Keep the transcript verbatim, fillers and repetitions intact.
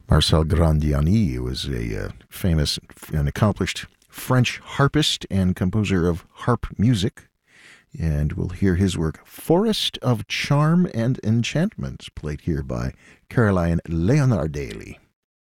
Marcel Grandiani was a uh, famous and accomplished French harpist and composer of harp music, and we'll hear his work Forest of Charm and Enchantment, played here by Caroline Leonardelli.